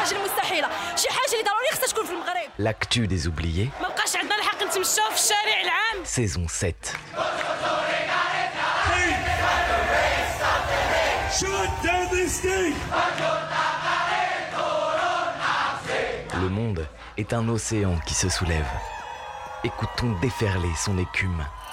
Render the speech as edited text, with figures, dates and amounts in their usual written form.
الحاجه المستحيله شي حاجه اللي ضروري خصها تكون في المغرب. L'actu des oubliés. ما بقاش عندنا الحق نتمشاو في الشارع العام. Saison 7. Shut down this state. Le monde est un océan qui se soulève. Écoutons déferler son écume.